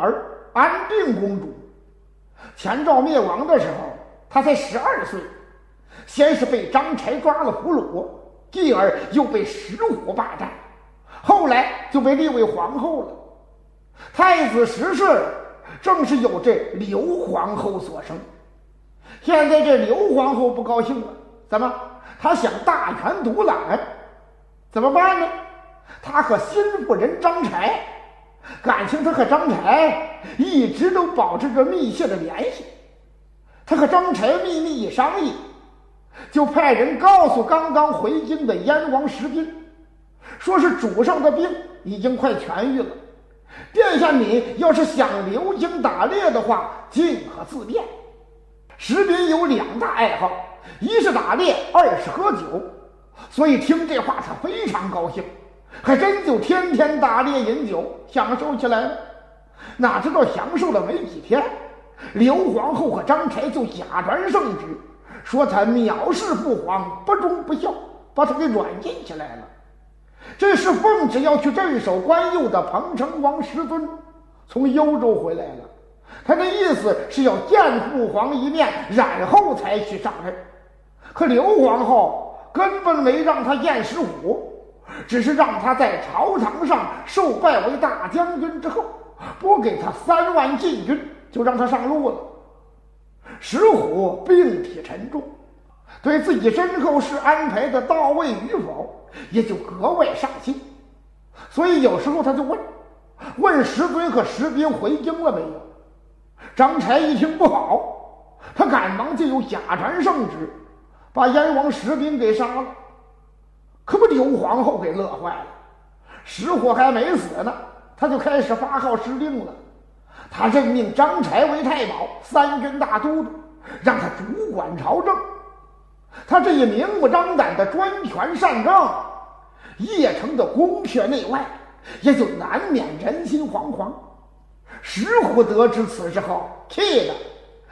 儿安定公主。前赵灭亡的时候，她才12岁，先是被张柴抓了俘虏，继而又被石虎霸占，后来就被立为皇后了。太子石氏正是由这刘皇后所生。现在这刘皇后不高兴了，怎么？她想大权独揽，怎么办呢？她和新妇人张柴，感情她和张柴一直都保持着密切的联系。她和张柴秘密一商议，就派人告诉刚刚回京的燕王石斌，说是主上的病已经快痊愈了，殿下你要是想留京打猎的话，尽可自便。石斌有2大爱好，一是打猎，二是喝酒，所以听这话他非常高兴，还真就天天打猎饮酒，享受起来了。哪知道享受了没几天，刘皇后和张柴就假传圣旨，说他藐视父皇，不忠不孝，把他给软禁起来了。这时奉旨要去镇守关右的彭城王石尊从幽州回来了，他的意思是要见父皇一面，然后才去上任。可刘皇后根本没让他见石虎，只是让他在朝堂上受拜为大将军之后，拨给他3万禁军，就让他上路了。石虎病体沉重，对自己身后事安排的到位与否也就格外上心，所以有时候他就问石尊和石斌回京了没有。张柴一听不好，他赶忙就有假传圣旨，把燕王石斌给杀了。可把刘皇后给乐坏了，石虎还没死呢，他就开始发号施令了。他任命张柴为太保、3军大都督，让他主管朝政。他这一明目张胆的专权擅政，邺城的宫阙内外也就难免人心惶惶。石虎得知此事后，气得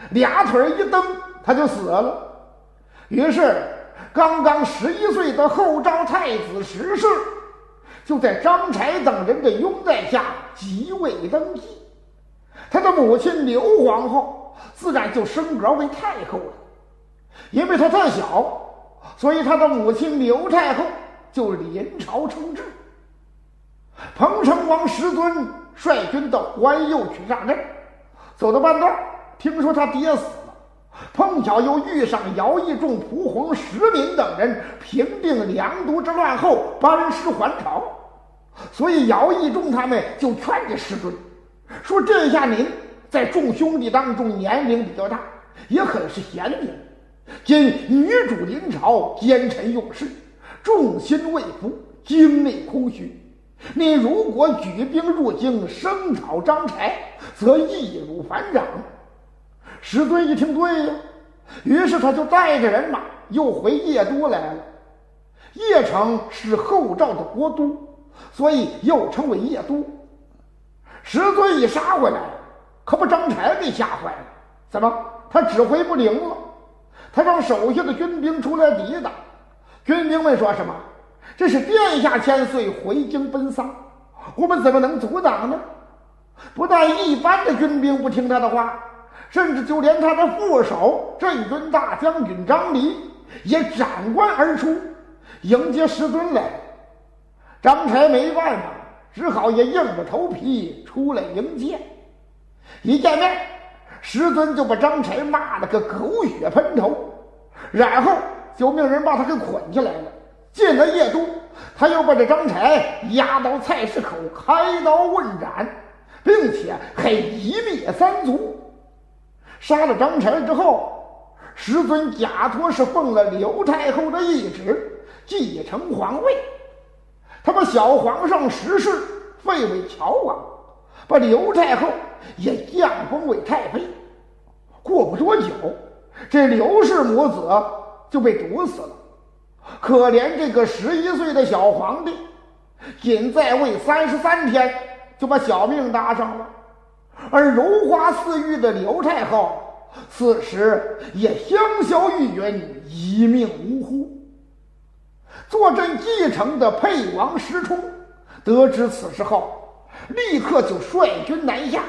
2腿一蹬，他就死了。于是刚刚11岁的后赵太子石氏就在张柴等人的拥戴下即位登基。他的母亲刘皇后自然就升格为太后了。因为他太小，所以他的母亲刘太后就临朝称制。彭城王石尊率军到关右去上任，走到半道，听说他爹死了，碰巧又遇上姚义仲、蒲洪、石敏等人平定梁都之乱后班师还朝，所以姚义仲他们就劝着石尊说：“这下您在众兄弟当中年龄比较大，也很是贤明。今女主临朝，奸臣用事，众心未服，京内空虚。你如果举兵入京，声讨张柴，则易如反掌。”石尊一听对呀，于是他就带着人马又回邺都来了。邺城是后赵的国都，所以又称为邺都。石尊一杀回来，可把张柴给吓坏了。怎么？他指挥不灵了。他让手下的军兵出来抵挡。军兵们说什么？这是殿下千岁回京奔丧，我们怎么能阻挡呢？不但一般的军兵不听他的话，甚至就连他的副手镇军大将军张离也斩关而出，迎接石尊来。张柴没办法，只好也硬着头皮出来迎接。一见面，石尊就把张柴骂了个狗血喷头，然后就命人把他给捆起来了。进了邺都，他又把这张柴押到菜市口开刀问斩，并且还一灭3族。杀了张柴之后，石尊假托是奉了刘太后的懿旨，继承皇位。他把小皇上石氏废为乔王，把刘太后也降封为太妃。过不多久，这刘氏母子就被毒死了。可怜这个11岁的小皇帝，仅在位33天就把小命搭上了。而如花似玉的刘太后此时也香消玉殒，一命呜呼。坐镇蓟城的沛王石冲得知此事后，立刻就率军南下，